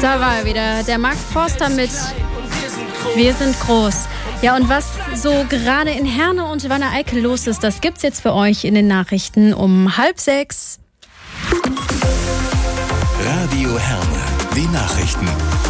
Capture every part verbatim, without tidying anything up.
Da war er wieder, der Max Forster mit Wir sind groß. Ja, und was so gerade in Herne und Wanne-Eickel los ist, das gibt's jetzt für euch in den Nachrichten um halb sechs. Radio Herne, die Nachrichten.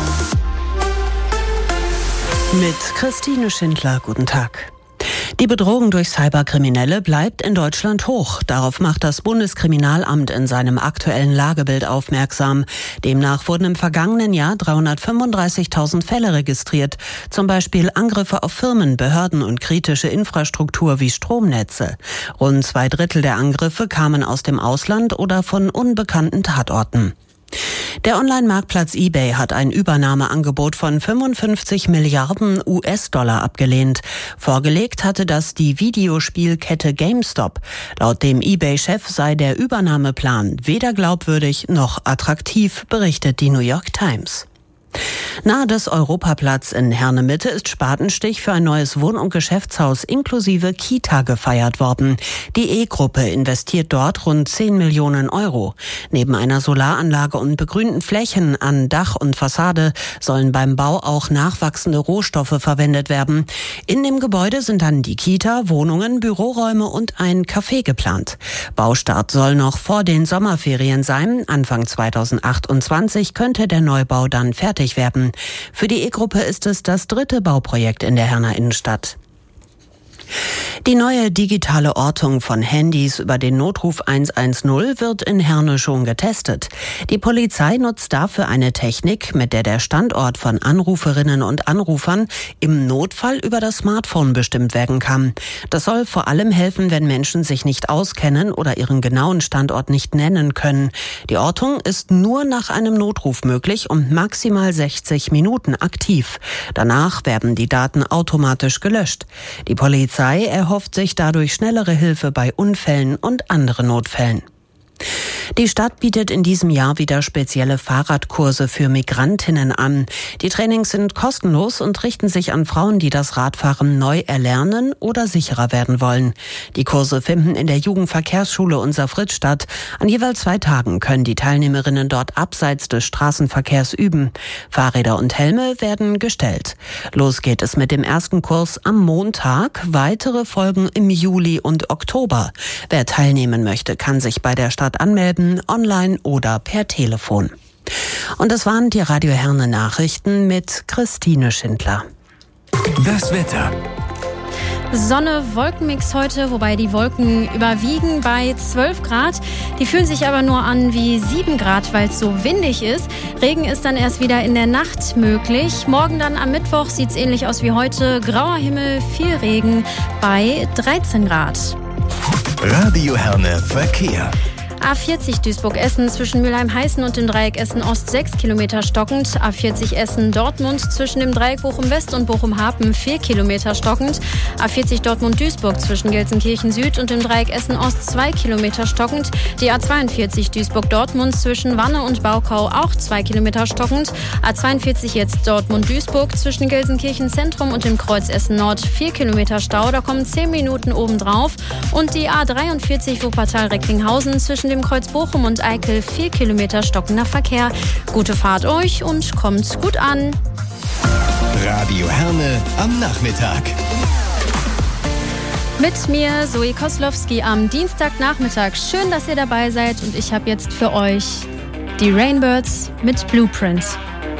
Mit Christine Schindler, guten Tag. Die Bedrohung durch Cyberkriminelle bleibt in Deutschland hoch. Darauf macht das Bundeskriminalamt in seinem aktuellen Lagebild aufmerksam. Demnach wurden im vergangenen Jahr dreihundertfünfunddreißigtausend Fälle registriert. Zum Beispiel Angriffe auf Firmen, Behörden und kritische Infrastruktur wie Stromnetze. Rund zwei Drittel der Angriffe kamen aus dem Ausland oder von unbekannten Tatorten. Der Online-Marktplatz eBay hat ein Übernahmeangebot von fünfundfünfzig Milliarden U S-Dollar abgelehnt. Vorgelegt hatte das die Videospielkette GameStop. Laut dem eBay-Chef sei der Übernahmeplan weder glaubwürdig noch attraktiv, berichtet die New York Times. Nahe des Europaplatz in Herne-Mitte ist Spatenstich für ein neues Wohn- und Geschäftshaus inklusive Kita gefeiert worden. Die E-Gruppe investiert dort rund zehn Millionen Euro. Neben einer Solaranlage und begrünten Flächen an Dach und Fassade sollen beim Bau auch nachwachsende Rohstoffe verwendet werden. In dem Gebäude sind dann die Kita, Wohnungen, Büroräume und ein Café geplant. Baustart soll noch vor den Sommerferien sein. Anfang zweitausendachtundzwanzig könnte der Neubau dann fertig werden. Für die E-Gruppe ist es das dritte Bauprojekt in der Herner Innenstadt. Die neue digitale Ortung von Handys über den Notruf hundertzehn wird in Herne schon getestet. Die Polizei nutzt dafür eine Technik, mit der der Standort von Anruferinnen und Anrufern im Notfall über das Smartphone bestimmt werden kann. Das soll vor allem helfen, wenn Menschen sich nicht auskennen oder ihren genauen Standort nicht nennen können. Die Ortung ist nur nach einem Notruf möglich und maximal sechzig Minuten aktiv. Danach werden die Daten automatisch gelöscht. Die Polizei erhofft sich dadurch schnellere Hilfe bei Unfällen und anderen Notfällen. Die Stadt bietet in diesem Jahr wieder spezielle Fahrradkurse für Migrantinnen an. Die Trainings sind kostenlos und richten sich an Frauen, die das Radfahren neu erlernen oder sicherer werden wollen. Die Kurse finden in der Jugendverkehrsschule Unser Fritz statt. An jeweils zwei Tagen können die Teilnehmerinnen dort abseits des Straßenverkehrs üben. Fahrräder und Helme werden gestellt. Los geht es mit dem ersten Kurs am Montag. Weitere folgen im Juli und Oktober. Wer teilnehmen möchte, kann sich bei der Stadt anmelden, online oder per Telefon. Und das waren die Radio Herne Nachrichten mit Christine Schindler. Das Wetter. Sonne, Wolkenmix heute, wobei die Wolken überwiegen bei zwölf Grad. Die fühlen sich aber nur an wie sieben Grad, weil es so windig ist. Regen ist dann erst wieder in der Nacht möglich. Morgen dann am Mittwoch sieht es ähnlich aus wie heute. Grauer Himmel, viel Regen bei dreizehn Grad. Radio Herne Verkehr. A vierzig Duisburg-Essen zwischen Mülheim-Heißen und dem Dreieck Essen-Ost sechs Kilometer stockend. A vierzig Essen-Dortmund zwischen dem Dreieck Bochum-West und Bochum-Hapen vier Kilometer stockend. A vierzig Dortmund-Duisburg zwischen Gelsenkirchen-Süd und dem Dreieck Essen-Ost zwei Kilometer stockend. Die A zweiundvierzig Duisburg-Dortmund zwischen Wanne und Baukau auch zwei Kilometer stockend. A zweiundvierzig jetzt Dortmund-Duisburg zwischen Gelsenkirchen-Zentrum und dem Kreuz Essen-Nord vier Kilometer Stau. Da kommen zehn Minuten obendrauf. Und die A dreiundvierzig Wuppertal-Recklinghausen zwischen dem Kreuz Bochum und Eickel vier Kilometer stockender Verkehr. Gute Fahrt euch und kommt gut an. Radio Herne am Nachmittag. Mit mir Zoe Koslowski am Dienstagnachmittag. Schön, dass ihr dabei seid und ich habe jetzt für euch die Rainbirds mit Blueprint.